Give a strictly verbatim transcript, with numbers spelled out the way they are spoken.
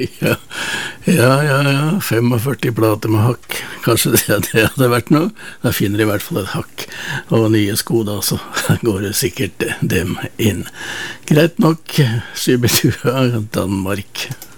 Ja, ja, ja, ja, førtifem plater med hakk. Kanskje det, det hadde vært noe? Da finner de i hvert fall et hakk. Og nye sko da, så går det sikkert dem inn. Greit nok, Skybetua, Danmark.